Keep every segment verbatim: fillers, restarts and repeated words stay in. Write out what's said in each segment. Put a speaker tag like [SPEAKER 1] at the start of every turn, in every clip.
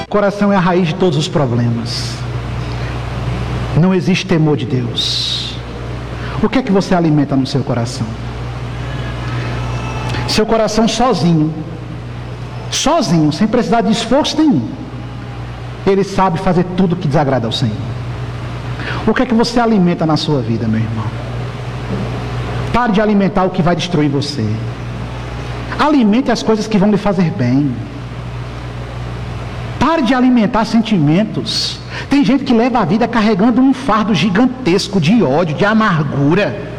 [SPEAKER 1] O coração é a raiz de todos os problemas. Não existe temor de Deus. O que é que você alimenta no seu coração? Seu coração sozinho, sozinho, sem precisar de esforço nenhum, ele sabe fazer tudo que desagrada ao Senhor. O que é que você alimenta na sua vida, meu irmão? Pare de alimentar o que vai destruir você. Alimente as coisas que vão lhe fazer bem. Pare de alimentar sentimentos. Tem gente que leva a vida carregando um fardo gigantesco de ódio, de amargura.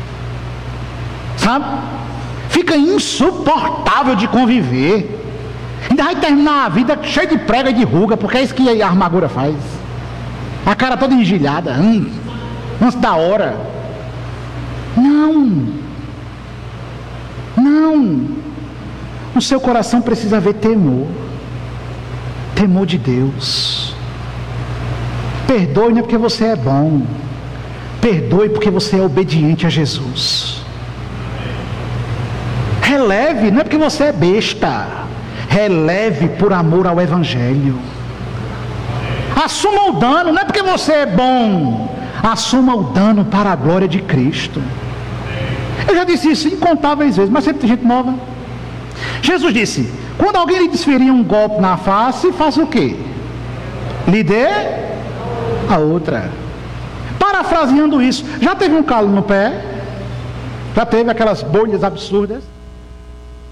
[SPEAKER 1] Sabe? Fica insuportável de conviver. Ainda vai terminar a vida cheio de prega e de ruga, porque é isso que a amargura faz. A cara toda engilhada, hum, antes da hora. Não. Não. O seu coração precisa ver temor. Temor de Deus. Perdoe não é porque você é bom. Perdoe porque você é obediente a Jesus. Releve, não é porque você é besta. Releve por amor ao Evangelho. Assuma o dano, não é porque você é bom. Assuma o dano para a glória de Cristo. Eu já disse isso incontáveis vezes, mas sempre tem gente nova. Jesus disse: quando alguém lhe desferir um golpe na face, faça o quê? Lhe dê a outra. Parafraseando isso, já teve um calo no pé? Já teve aquelas bolhas absurdas?